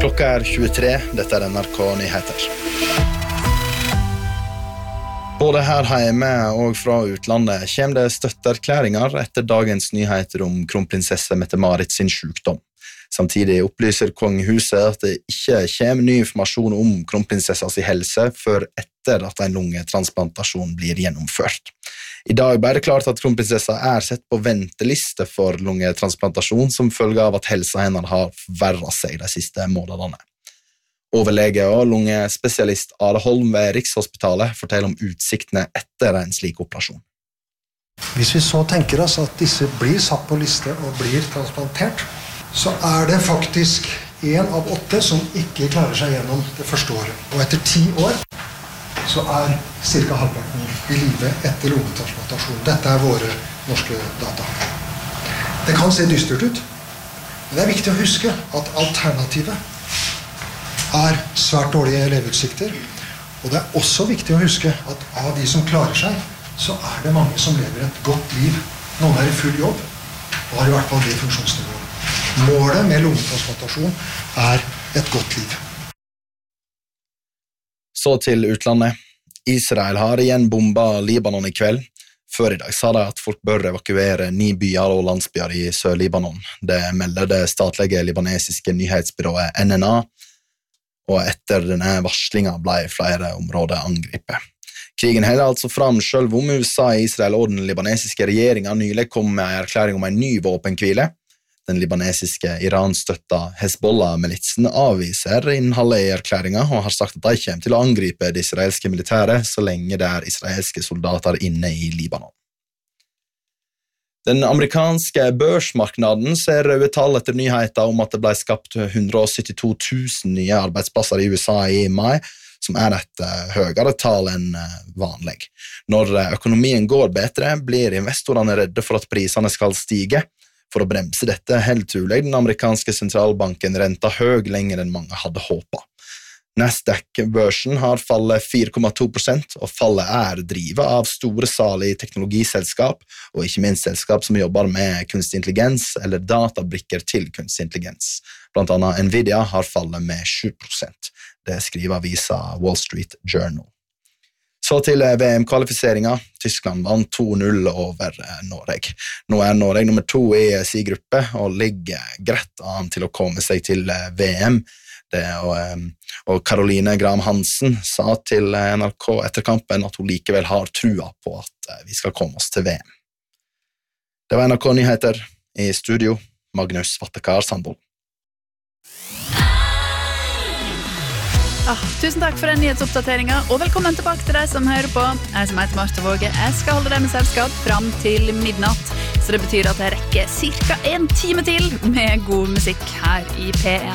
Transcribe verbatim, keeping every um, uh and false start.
Klokka er tjuetre, dette er N R K Nyheter. Både her hjemme og fra utlandet kommer det støtteerklæringer etter dagens nyheter om kronprinsesse Mette-Marit sin sykdom. Samtidig opplyser kongehuset at det ikke kommer ny informasjon om kronprinsessas helse før etter at en lungetransplantasjon blir gjennomført. I dag ble det klart at kronprinsessa er sett på venteliste for lungetransplantasjon som følge av at helsa hennes har forverret seg de siste månedene. Overlege og lungespesialist Are Holm ved Rikshospitalet forteller om utsiktene etter en slik operasjon. Hvis vi så tenker oss at disse blir satt på liste og blir transplantert, så er det faktisk en av åtte som ikke klarer seg gjennom det første året. Og etter ti år så er cirka halvparten i live etter lungetransplantasjon. Dette er våre norske data. Det kan se dystert ut, men det er viktig å huske at alternativet er svært dårlige leveutsikter. Og det er også viktig å huske at av de som klarer seg, så er det mange som lever et godt liv. Noen er i full jobb, og har i hvert fall det funksjonsnivået. Målet med lungetransplantasjon er et godt liv. Så til utlandet. Israel har igjen bombet Libanon i kveld. Før i dag sa de at folk bør evakuere ni byer og landsbyer i Sør-Libanon. Det melder det statlige libanesiske nyhetsbyrået N N A, og etter denne varslingen ble flere områder angrepet. Krigen holder altså fram selv om U S A, Israel og den libanesiske regjeringen nylig kom med en erklæring om en ny våpenhvile. Den libanesiske Iran-støtta Hezbollah-militsen avviser innholdet i erklæringen og har sagt at de kommer til å angripe det israelske militæret så lenge det er israelske soldater inne i Libanon. Den amerikanske børsmarknaden ser røde tall etter nyheter om at det ble skapt hundre og syttito tusen nye arbeidsplasser i U S A i mai, som er et høyere tall enn vanlig. Når økonomien går bedre, blir investorene redde for at prisene skal stige. For å bremse dette helt trolig den amerikanske sentralbanken renta høy lenger enn mange hadde håpet. Nasdaq-børsen har fallet fire komma to prosent, og fallet er drivet av store sal i teknologiselskap, og ikke minst selskap som jobber med kunstig intelligens eller databrikker til kunstig intelligens. Blant annet Nvidia har fallet med sju prosent. Det skriver avisa Wall Street Journal. Så til V M-kvalifiseringen. Tyskland vant to null over Norge. Nå er Norge nummer to i sin gruppe og ligger greit an til å komme seg til V M. Det, og, og Caroline Graham Hansen sa til N R K etter kampen at hun likevel har trua på at vi skal komme oss til V M. Det var N R K Nyheter. I studio, Magnus Vattekar Sandvold. Ah, tusen takk for den nyhetsoppdateringen, og velkommen tilbake til deg som hører på. Jeg som heter Marte Våge, jeg skal holde deg med selskap fram til midnatt, så det betyr at jeg rekker cirka en time til med god musikk her i P en.